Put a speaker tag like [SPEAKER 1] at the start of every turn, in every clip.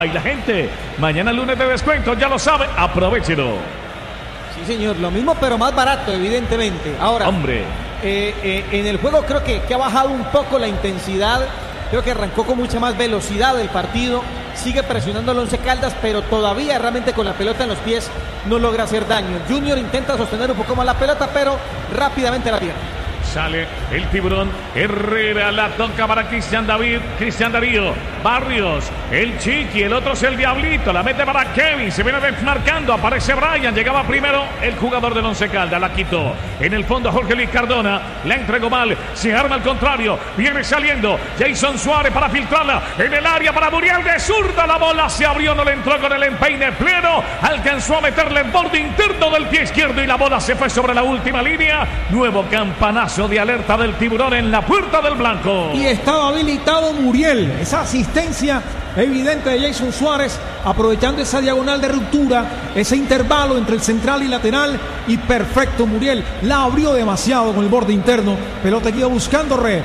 [SPEAKER 1] Y la gente, mañana lunes de descuento, ya lo sabe, aprovechelo.
[SPEAKER 2] Sí, señor, lo mismo pero más barato, evidentemente. Ahora,
[SPEAKER 1] hombre,
[SPEAKER 2] en el juego creo que ha bajado un poco la intensidad. Creo que arrancó con mucha más velocidad el partido. Sigue presionando al Once Caldas, pero todavía realmente con la pelota en los pies no logra hacer daño. Junior intenta sostener un poco más la pelota, pero rápidamente la pierde.
[SPEAKER 1] Sale el tiburón, Herrera, la toca para Cristian Darío, Barrios, el Chiqui, el otro es el Diablito, la mete para Kevin, se viene desmarcando, aparece Brian, llegaba primero el jugador del Once Caldas, la quitó, en el fondo Jorge Luis Cardona, la entregó mal, se arma al contrario, viene saliendo, Jason Suárez para filtrarla, en el área para Muriel de zurda, la bola se abrió, no le entró con el empeine pleno, alcanzó a meterle el borde interno del pie izquierdo y la bola se fue sobre la última línea, nuevo campanazo de alerta del tiburón en la puerta del blanco.
[SPEAKER 3] Y estaba habilitado Muriel. Esa asistencia evidente de Jason Suárez, aprovechando esa diagonal de ruptura, ese intervalo entre el central y lateral, y perfecto Muriel. La abrió demasiado con el borde interno. Pelota que iba buscando Re.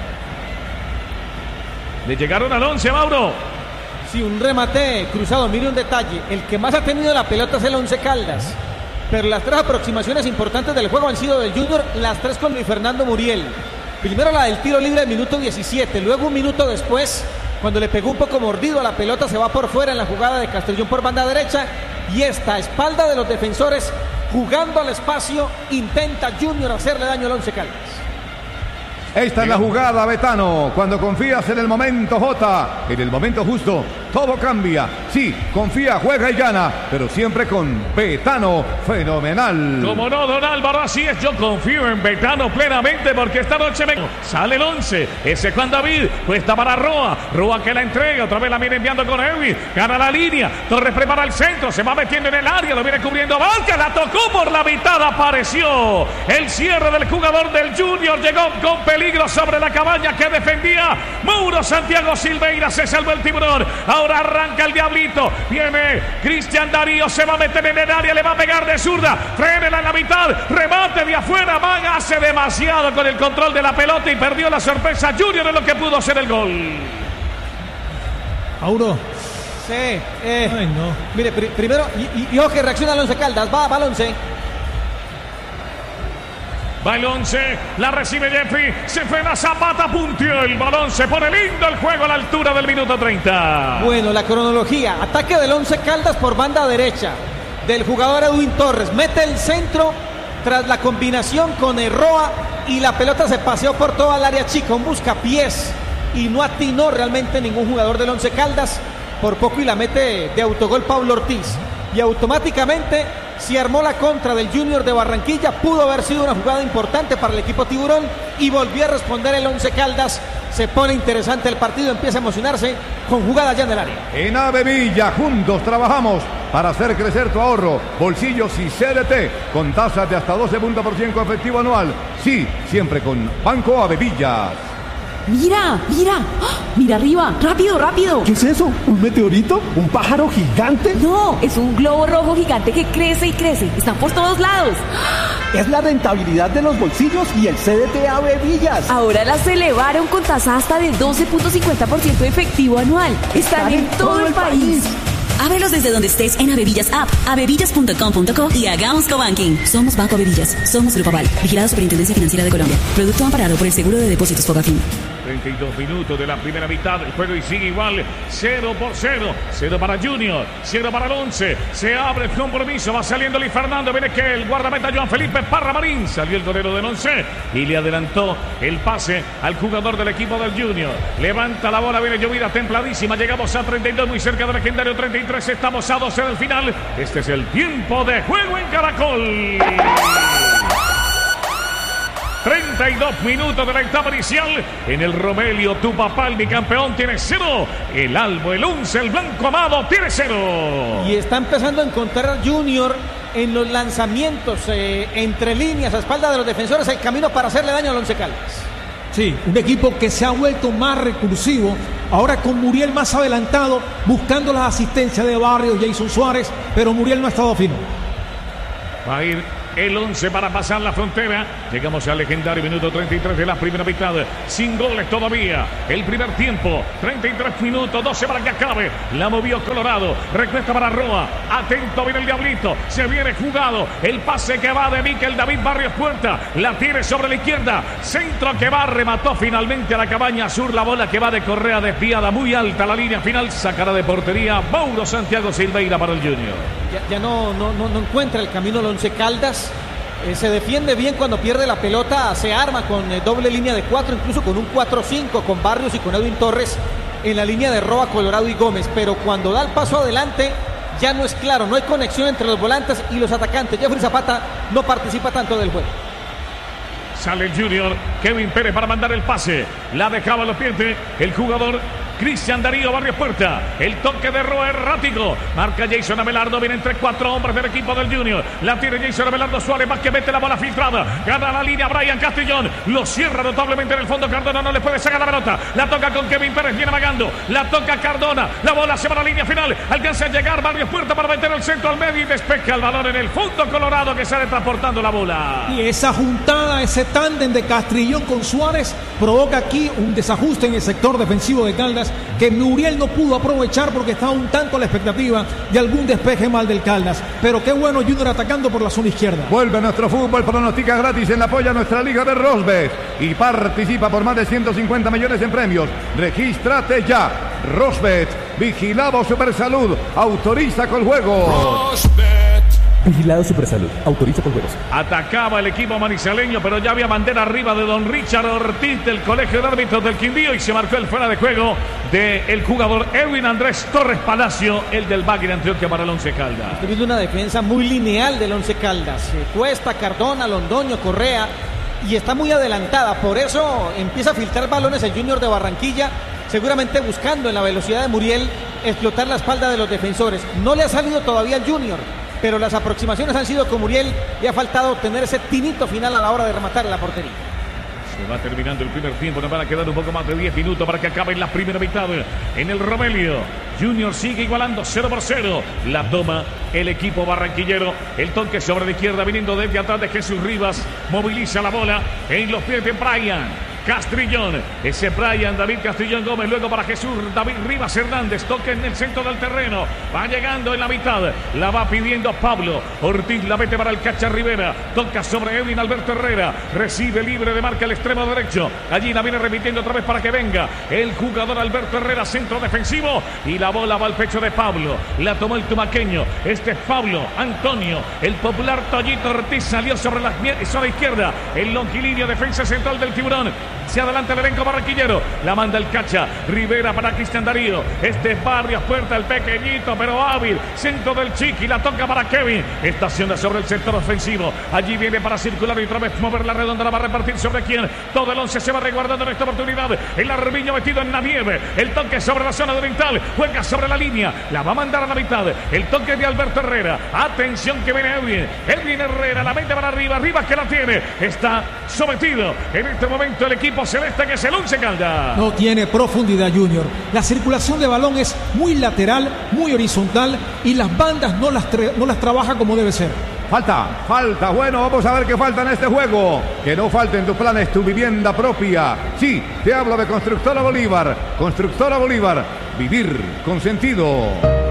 [SPEAKER 1] Le llegaron al 11, Mauro.
[SPEAKER 2] Sí, un remate cruzado. Mire un detalle. El que más ha tenido la pelota es el Once Caldas. Pero las tres aproximaciones importantes del juego han sido del Junior, las tres con Luis Fernando Muriel. Primero la del tiro libre al minuto 17, luego un minuto después, cuando le pegó un poco mordido a la pelota, se va por fuera en la jugada de Castellón por banda derecha, y esta espalda de los defensores, jugando al espacio, intenta Junior hacerle daño al Once Caldas.
[SPEAKER 4] Esta es la jugada, Betano. Cuando confías en el momento J, en el momento justo, todo cambia. Sí, confía, juega y gana, pero siempre con Betano fenomenal.
[SPEAKER 1] Como no, don Álvaro, así es. Yo confío en Betano plenamente porque esta noche sale el 11. Ese Juan David, cuesta para Roa. Roa que la entrega, otra vez la viene enviando con Edwin. Gana la línea, Torres prepara el centro, se va metiendo en el área, lo viene cubriendo Barca, la tocó por la mitad, apareció. El cierre del jugador del Junior llegó con peligro sobre la cabaña que defendía Mauro Santiago Silveira, se salvó el tiburón. Ahora arranca el Diablito, viene Cristian Darío, se va a meter en el área, le va a pegar de zurda, frénela en la mitad, remate de afuera, Van hace demasiado con el control de la pelota y perdió la sorpresa Junior en lo que pudo ser el gol.
[SPEAKER 3] Mauro.
[SPEAKER 2] Sí,
[SPEAKER 3] Ay, no.
[SPEAKER 2] Mire, primero, y ojo que reacciona al Once Caldas, va al 11.
[SPEAKER 1] Va el 11, la recibe Jeffrey, se fue la Zapata, punteó el balón, se pone lindo el juego a la altura del minuto 30.
[SPEAKER 2] Bueno, la cronología, ataque del Once Caldas por banda derecha, del jugador Edwin Torres, mete el centro tras la combinación con Erroa y la pelota se paseó por toda el área chica, un buscapiés, y no atinó realmente ningún jugador del Once Caldas, por poco y la mete de autogol Pablo Ortiz, y automáticamente se armó la contra del Junior de Barranquilla. Pudo haber sido una jugada importante para el equipo tiburón y volvió a responder el Once Caldas. Se pone interesante el partido, empieza a emocionarse con jugada ya en el área.
[SPEAKER 4] En Avevilla juntos trabajamos para hacer crecer tu ahorro, bolsillos y CDT con tasas de hasta 12% efectivo anual. Sí, siempre con Banco Avevilla.
[SPEAKER 5] Mira, mira, ¡ah! Mira arriba, rápido, rápido.
[SPEAKER 6] ¿Qué es eso? ¿Un meteorito? ¿Un pájaro gigante?
[SPEAKER 5] No, es un globo rojo gigante que crece y crece. Están por todos lados.
[SPEAKER 6] Es la rentabilidad de los bolsillos y el CDT Avevillas.
[SPEAKER 5] Ahora las elevaron con tasa hasta de 12.50% efectivo anual. Están en todo el país.
[SPEAKER 7] Ábrelos desde donde estés en Avevillas App, avevillas.com.co y hagamos cobanking. Somos Banco Avevillas, somos Grupo Aval, vigilado Superintendencia Financiera de Colombia. Producto amparado por el Seguro de Depósitos Fogafín.
[SPEAKER 1] 32 minutos de la primera mitad del juego y sigue igual, 0-0, 0 para Junior, 0 para el 11, se abre el compromiso, va saliendo Luis Fernando, viene que el guardameta Joan Felipe Parra Marín, salió el golero del 11 y le adelantó el pase al jugador del equipo del Junior, levanta la bola, viene llovida templadísima, llegamos a 32, muy cerca del legendario 33, estamos a 12 del final, este es el tiempo de juego en Caracol. 32 minutos de la etapa inicial. En el Romelio, tu papá, el bicampeón, tiene 0. El Albo, el 11, el Blanco Amado, tiene 0.
[SPEAKER 2] Y está empezando a encontrar Junior en los lanzamientos, entre líneas, a espalda de los defensores, el camino para hacerle daño al Once Caldas.
[SPEAKER 3] Sí, un equipo que se ha vuelto más recursivo, ahora con Muriel más adelantado, buscando las asistencias de Barrios, Jason Suárez, pero Muriel no ha estado fino.
[SPEAKER 1] Va a ir el 11 para pasar la frontera. Llegamos al legendario minuto 33 de la primera mitad. Sin goles todavía. El primer tiempo, 33 minutos, 12 para que acabe. La movió Colorado. Recuesta para Roa. Atento, viene el Diablito. Se viene jugado. El pase que va de Mikel David Barrios Puerta. La tiene sobre la izquierda. Centro que va, remató finalmente a la cabaña sur. La bola que va de Correa desviada muy alta. La línea final sacará de portería Mauro Santiago Silveira para el Junior.
[SPEAKER 2] Ya no encuentra el camino el Once Caldas. Se defiende bien cuando pierde la pelota, se arma con doble línea de 4, incluso con un 4-5 con Barrios y con Edwin Torres en la línea de Roa, Colorado y Gómez, pero cuando da el paso adelante ya no es claro, no hay conexión entre los volantes y los atacantes. Jeffrey Zapata no participa tanto del juego.
[SPEAKER 1] Sale el Junior, Kevin Pérez para mandar el pase, la dejaba a los pies el jugador Cristian Darío Barrios Puerta. El toque de Roa errático. Marca Jason Abelardo. Viene entre 4 hombres del equipo del Junior. La tiene Jason Abelardo Suárez. Más que mete la bola filtrada. Gana la línea Brian Castrillón. Lo cierra notablemente en el fondo. Cardona no le puede sacar la pelota. La toca con Kevin Pérez. Viene amagando. La toca Cardona. La bola se va a la línea final. Alcanza a llegar Barrios Puerta para meter el centro al medio y despeja el balón en el fondo Colorado que sale transportando la bola.
[SPEAKER 3] Y esa juntada, ese tándem de Castrillón con Suárez provoca aquí un desajuste en el sector defensivo de Caldas que Muriel no pudo aprovechar porque estaba un tanto a la expectativa de algún despeje mal del Caldas. Pero qué bueno Junior atacando por la zona izquierda.
[SPEAKER 4] Vuelve nuestro fútbol, pronostica gratis en la apoya nuestra liga de Rosbet y participa por más de 150 millones en premios. Regístrate ya. Rosbet, vigilado Supersalud, autoriza con juego.
[SPEAKER 6] Vigilado Supersalud, autoriza con juegos.
[SPEAKER 1] Atacaba el equipo manizaleño, pero ya había bandera arriba de don Richard Ortiz del Colegio de Árbitros del Quindío y se marcó el fuera de juego del jugador Edwin Andrés Torres Palacio, el del Bagre Antioquia para el Once Caldas.
[SPEAKER 2] Estoy viendo una defensa muy lineal del Once Caldas. Cuesta, Cardona, Londoño, Correa y está muy adelantada. Por eso empieza a filtrar balones el Junior de Barranquilla, seguramente buscando en la velocidad de Muriel explotar la espalda de los defensores. No le ha salido todavía al Junior, pero las aproximaciones han sido con Muriel y ha faltado obtener ese tinito final a la hora de rematar en la portería.
[SPEAKER 1] Se va terminando el primer tiempo, nos van a quedar un poco más de 10 minutos para que acabe la primera mitad. En el Romelio, Junior sigue igualando 0-0. La toma el equipo barranquillero. El toque sobre la izquierda viniendo desde atrás de Jesús Rivas. Moviliza la bola en los pies de Brian Castrillón, ese Brian David Castrillón Gómez, luego para Jesús David Rivas Hernández, toque en el centro del terreno, va llegando en la mitad, la va pidiendo Pablo Ortiz, la mete para el Cacha Rivera, toca sobre Edwin Alberto Herrera, recibe libre de marca el extremo derecho, allí la viene repitiendo otra vez para que venga el jugador Alberto Herrera, centro defensivo, y la bola va al pecho de Pablo, la tomó el tumaqueño, este es Pablo Antonio, el popular Toyito Ortiz, salió sobre la izquierda, el longilíneo defensa central del Tiburón. Se adelanta el elenco barranquillero. La manda el Cacha. Rivera para Cristian Darío. Este es Barrios Puerta, el pequeñito pero hábil. Centro del Chiqui. La toca para Kevin. Estaciona sobre el sector ofensivo. Allí viene para circular y otra vez mover la redonda. La va a repartir sobre quién. Todo el 11 se va resguardando en esta oportunidad. El Armiño metido en la nieve. El toque sobre la zona oriental. Juega sobre la línea. La va a mandar a la mitad. El toque de Alberto Herrera. Atención que viene Edwin. Edwin Herrera. La mete para arriba. Rivas que la tiene. Está sometido en este momento el equipo celeste que es el Once Caldas.
[SPEAKER 3] No tiene profundidad Junior. La circulación de balón es muy lateral, muy horizontal y las bandas no las trabaja como debe ser.
[SPEAKER 4] Falta. Bueno, vamos a ver qué falta en este juego. Que no falte en tus planes tu vivienda propia. Sí, te hablo de Constructora Bolívar. Constructora Bolívar. Vivir con sentido.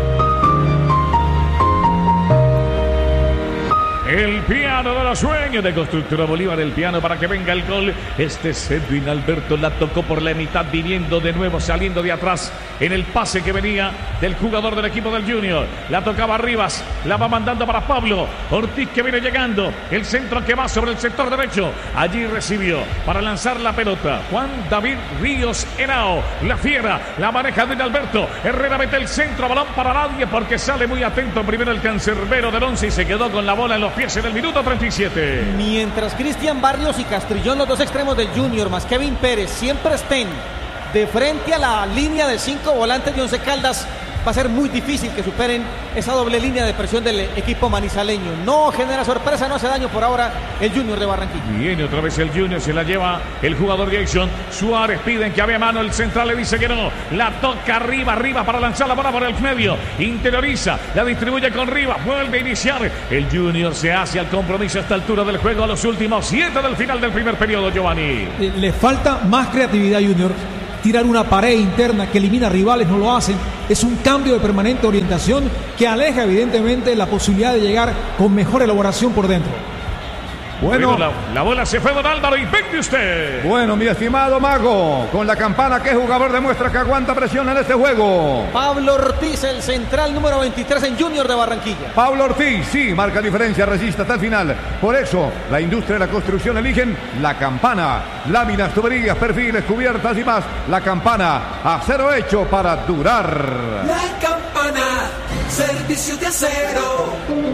[SPEAKER 1] El piano de los sueños de Constructora Bolívar, el piano para que venga el gol. Este es Edwin Alberto, la tocó por la mitad, viniendo de nuevo, saliendo de atrás en el pase que venía del jugador del equipo del Junior. La tocaba Rivas, la va mandando para Pablo Ortiz que viene llegando. El centro que va sobre el sector derecho. Allí recibió para lanzar la pelota Juan David Ríos Henao. La fiera, la maneja Edwin Alberto. Herrera mete el centro, balón para nadie porque sale muy atento primero el cancerbero del 11 y se quedó con la bola en los pies en el minuto 37.
[SPEAKER 2] Mientras Cristian Barrios y Castrillón, los dos extremos del Junior, más Kevin Pérez, siempre estén de frente a la línea de 5 volantes de Once Caldas, va a ser muy difícil que superen esa doble línea de presión del equipo manizaleño. No genera sorpresa, no hace daño por ahora el Junior de Barranquilla.
[SPEAKER 1] Viene otra vez el Junior, se la lleva el jugador Jason Suárez, piden que había mano, el central le dice que no, la toca arriba para lanzar la bola por el medio, interioriza, la distribuye con Rivas, vuelve a iniciar, el Junior se hace al compromiso a esta altura del juego, a los últimos 7 del final del primer periodo, Giovanni.
[SPEAKER 3] Le falta más creatividad, Junior. Tirar una pared interna que elimina rivales, no lo hacen. Es un cambio de permanente orientación que aleja evidentemente la posibilidad de llegar con mejor elaboración por dentro.
[SPEAKER 1] Bueno, la bola se fue, don Álvaro, y venga usted.
[SPEAKER 4] Bueno, mi estimado Mago, con la campana, ¿qué jugador demuestra que aguanta presión en este juego?
[SPEAKER 2] Pablo Ortiz, el central número 23 en Junior de Barranquilla.
[SPEAKER 4] Pablo Ortiz, sí, marca diferencia, resiste hasta el final. Por eso, la industria de la construcción eligen la campana. Láminas, tuberías, perfiles, cubiertas y más. La campana, acero hecho para durar.
[SPEAKER 8] La campana, servicio de acero.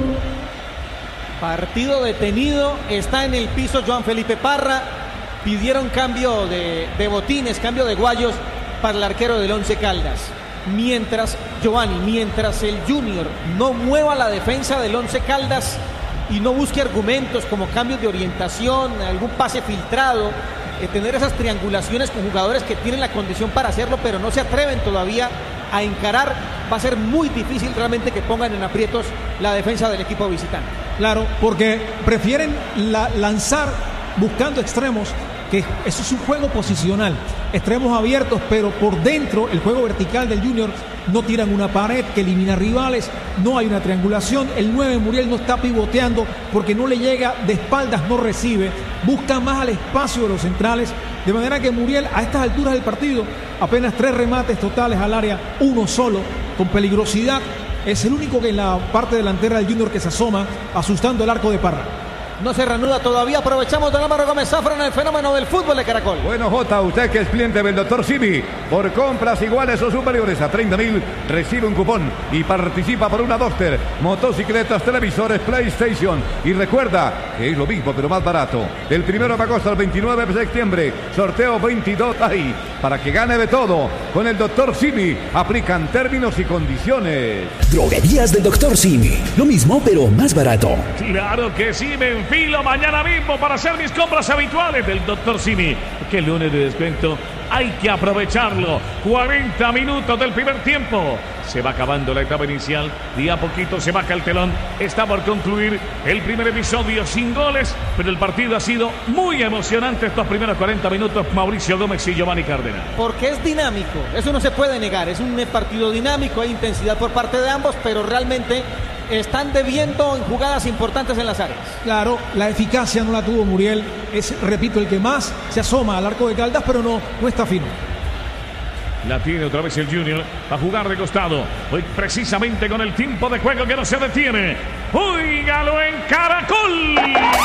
[SPEAKER 2] Partido detenido, está en el piso Joan Felipe Parra. Pidieron cambio de botines, cambio de guayos para el arquero del Once Caldas. Mientras el Junior no mueva la defensa del Once Caldas y no busque argumentos como cambios de orientación, algún pase filtrado, tener esas triangulaciones con jugadores que tienen la condición para hacerlo, pero no se atreven todavía a encarar, va a ser muy difícil realmente que pongan en aprietos la defensa del equipo visitante.
[SPEAKER 3] Claro, porque prefieren lanzar buscando extremos, que eso es un juego posicional, extremos abiertos, pero por dentro el juego vertical del Junior no tiran una pared que elimina rivales, no hay una triangulación, el 9 Muriel no está pivoteando porque no le llega de espaldas, no recibe, busca más al espacio de los centrales, de manera que Muriel a estas alturas del partido, apenas 3 remates totales al área, uno solo, con peligrosidad, es el único que en la parte delantera del Junior que se asoma, asustando el arco de Parra.
[SPEAKER 2] No se reanuda todavía, aprovechamos don Álvaro Gómez Zafra en el fenómeno del fútbol de Caracol.
[SPEAKER 4] Bueno, Jota, usted que es cliente del Dr. Simi, por compras iguales o superiores a 30.000, recibe un cupón y participa por una Duster, motocicletas, televisores, PlayStation. Y recuerda que es lo mismo pero más barato. Del 1 de agosto al 29 de septiembre, sorteo 22 ahí, para que gane de todo. Con el Dr. Simi, aplican términos y condiciones.
[SPEAKER 9] Droguerías del Dr. Simi, lo mismo pero más barato.
[SPEAKER 1] Claro que sí, me enfilo mañana mismo para hacer mis compras habituales del Dr. Simi. Que lunes de descuento hay que aprovecharlo. 40 minutos del primer tiempo. Se va acabando la etapa inicial. De a poquito se baja el telón. Está por concluir el primer episodio sin goles. Pero el partido ha sido muy emocionante estos primeros 40 minutos. Mauricio Gómez y Giovanni Cárdenas.
[SPEAKER 2] Porque es dinámico. Eso no se puede negar. Es un partido dinámico. Hay intensidad por parte de ambos. Pero realmente están debiendo en jugadas importantes en las áreas.
[SPEAKER 3] Claro, la eficacia no la tuvo Muriel. Es, repito, el que más se asoma al arco de Caldas, pero no está fino.
[SPEAKER 1] La tiene otra vez el Junior a jugar de costado. Hoy precisamente con el tiempo de juego que no se detiene. ¡Óigalo en Caracol!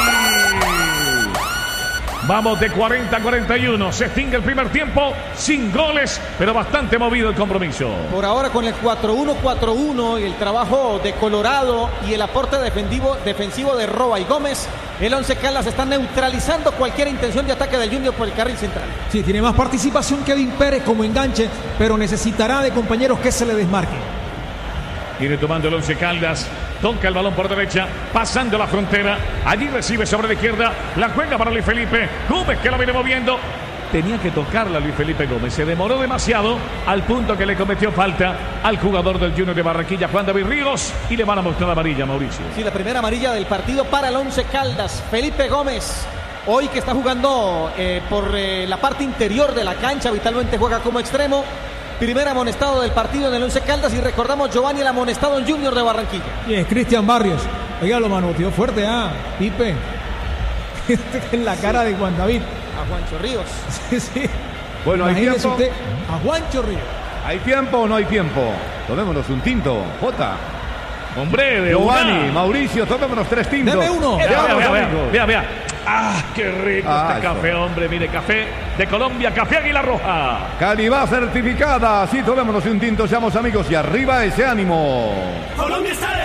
[SPEAKER 1] Vamos de 40 a 41. Se extingue el primer tiempo sin goles, pero bastante movido el compromiso.
[SPEAKER 2] Por ahora con el 4-1-4-1 y el trabajo de Colorado y el aporte defensivo de Roa y Gómez, el Once Caldas está neutralizando cualquier intención de ataque del Junior por el carril central.
[SPEAKER 3] Sí, tiene más participación Kevin Pérez como enganche, pero necesitará de compañeros que se le desmarquen.
[SPEAKER 1] Viene tomando el Once Caldas. Toca el balón por derecha, pasando la frontera. Allí recibe sobre la izquierda. La juega para Luis Felipe Gómez, que la viene moviendo. Tenía que tocarla Luis Felipe Gómez. Se demoró demasiado al punto que le cometió falta al jugador del Junior de Barranquilla, Juan David Ríos. Y le van a mostrar amarilla, Mauricio.
[SPEAKER 2] Sí, la primera amarilla del partido para el Once Caldas. Felipe Gómez, hoy que está jugando por la parte interior de la cancha, habitualmente juega como extremo. Primer amonestado del partido en el Once Caldas y recordamos Giovanni el amonestado en Junior de Barranquilla.
[SPEAKER 3] Y es Cristian Barrios. Oiga, lo manoteó fuerte, Pipe. En la cara de Juan David.
[SPEAKER 2] A Juancho Ríos.
[SPEAKER 3] Sí.
[SPEAKER 4] Bueno, ¿hay tiempo?
[SPEAKER 3] Usted, a Juancho Ríos.
[SPEAKER 4] ¿Hay tiempo o no hay tiempo? Tomémonos un tinto, Jota.
[SPEAKER 1] Hombre, de
[SPEAKER 4] Giovanni,
[SPEAKER 1] una.
[SPEAKER 4] Mauricio, tomémonos 3 tintos.
[SPEAKER 3] Deme uno.
[SPEAKER 1] Vea. ¡Ah, qué rico este café, hombre! Mire, café de Colombia, Café Águila Roja.
[SPEAKER 4] Calidad certificada. Sí, tomémonos un tinto, seamos amigos y arriba ese ánimo.
[SPEAKER 8] Colombia está